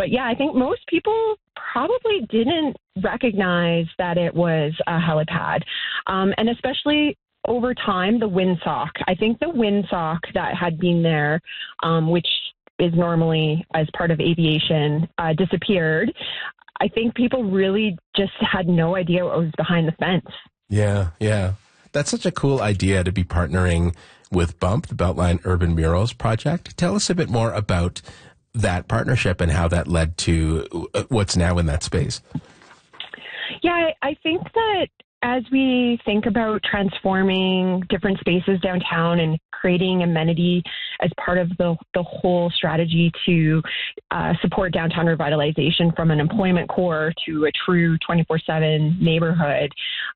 But yeah, I think most people probably didn't recognize that it was a helipad. And especially over time, the windsock. I think the windsock that had been there, which is normally as part of aviation, disappeared. I think people really just had no idea what was behind the fence. Yeah, yeah. That's such a cool idea to be partnering with BUMP, the Beltline Urban Murals Project. Tell us a bit more about that partnership and how that led to what's now in that space. Yeah, I think that as we think about transforming different spaces downtown and creating amenity as part of the whole strategy to support downtown revitalization from an employment core to a true 24/7 neighborhood,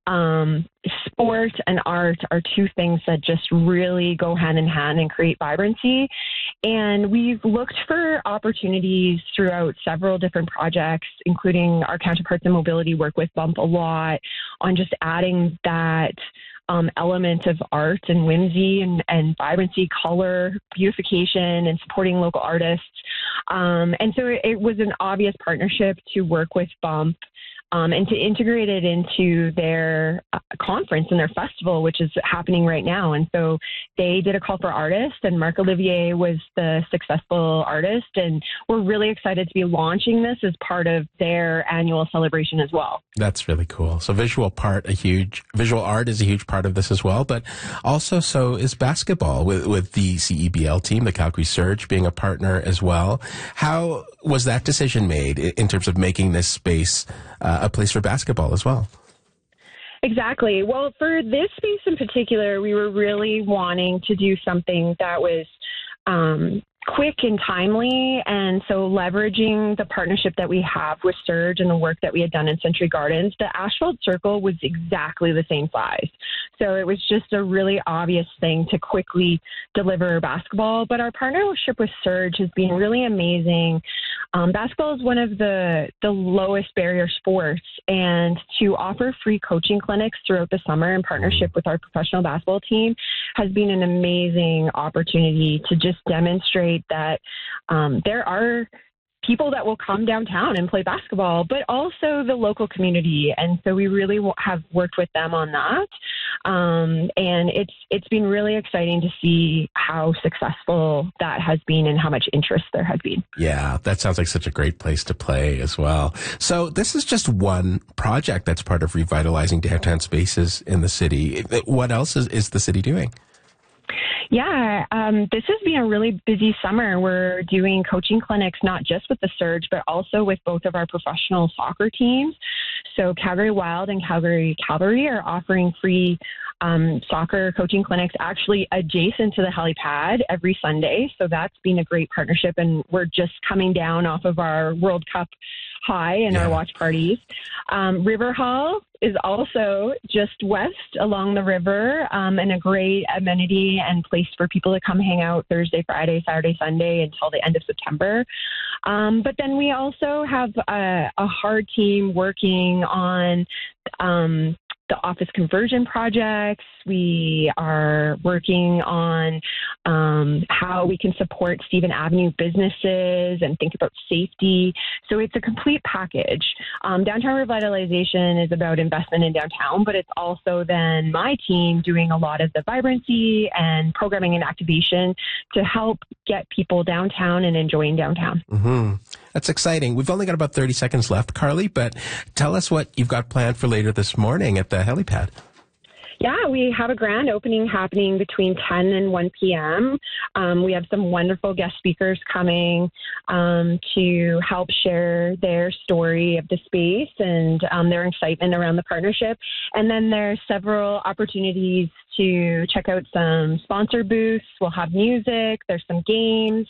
sport and art are two things that just really go hand in hand and create vibrancy. And we've looked for opportunities throughout several different projects, including our counterparts in mobility work with BUMP a lot on just adding that element of art and whimsy and vibrancy, color, beautification, and supporting local artists. And so it was an obvious partnership to work with BUMP and to integrate it into their conference and their festival, which is happening right now. And so they did a call for artists, and Marc Olivier was the successful artist. And we're really excited to be launching this as part of their annual celebration as well. That's really cool. So visual art is a huge part of this as well, but also so is basketball with the CEBL team, the Calgary Surge, being a partner as well. How was that decision made in terms of making this space a place for basketball as well? Exactly. Well, for this space in particular, we were really wanting to do something that was quick and timely. And so leveraging the partnership that we have with Surge and the work that we had done in Century Gardens, the asphalt circle was exactly the same size. So it was just a really obvious thing to quickly deliver basketball. But our partnership with Surge has been really amazing. Basketball is one of the lowest barrier sports, and to offer free coaching clinics throughout the summer in partnership with our professional basketball team has been an amazing opportunity to just demonstrate that there are people that will come downtown and play basketball, but also the local community. And so we really have worked with them on that. And it's been really exciting to see how successful that has been and how much interest there has been. Yeah, that sounds like such a great place to play as well. So this is just one project that's part of revitalizing downtown spaces in the city. What else is the city doing? Yeah, this has been a really busy summer. We're doing coaching clinics, not just with the Surge, but also with both of our professional soccer teams. So Calgary Wild and Calgary Cavalry are offering free soccer coaching clinics actually adjacent to the helipad every Sunday. So that's been a great partnership. And we're just coming down off of our World Cup high in our watch parties. River Hall is also just west along the river and a great amenity and place for people to come hang out Thursday, Friday, Saturday, Sunday until the end of September. But then we also have a hard team working on the office conversion projects. We are working on how we can support Stephen Avenue businesses and think about safety. So it's a complete package. Downtown revitalization is about investment in downtown, but it's also then my team doing a lot of the vibrancy and programming and activation to help get people downtown and enjoying downtown. Mm-hmm. That's exciting. We've only got about 30 seconds left, Carly, but tell us what you've got planned for later this morning at the helipad. Yeah, we have a grand opening happening between 10 and 1 p.m. We have some wonderful guest speakers coming to help share their story of the space and their excitement around the partnership. And then there's several opportunities to check out some sponsor booths. We'll have music. There's some games.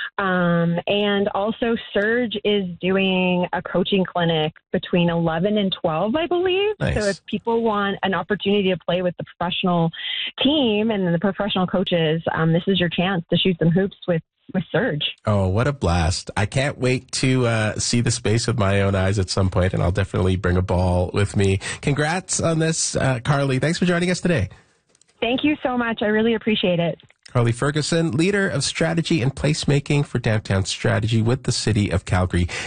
And also Surge is doing a coaching clinic between 11 and 12, I believe. Nice. So if people want an opportunity to play with the professional team and the professional coaches, this is your chance to shoot some hoops with Surge. Oh, what a blast. I can't wait to see the space with my own eyes at some point, and I'll definitely bring a ball with me. Congrats on this, Carly. Thanks for joining us today. Thank you so much. I really appreciate it. Carly Ferguson, leader of strategy and placemaking for Downtown Strategy with the City of Calgary.